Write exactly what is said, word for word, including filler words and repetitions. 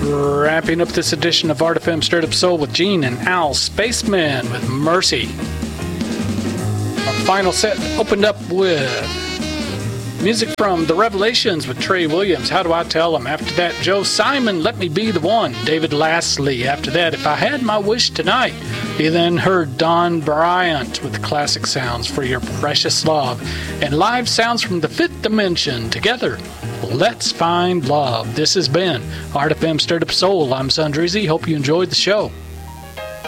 Wrapping up this edition of Art F M Stirred Up Soul with Gene and Al Spaceman with Mercy. Our final set opened up with music from The Revelations with Trey Williams, How Do I Tell Them? After that, Joe Simon, Let Me Be the One. David Lastly. After that, If I Had My Wish Tonight. You then heard Don Bryant with Classic Sounds for Your Precious Love. And live sounds from the Fifth Dimension. Together, Let's Find Love. This has been Art F M Stirred Up Soul. I'm Sundreezy. Hope you enjoyed the show.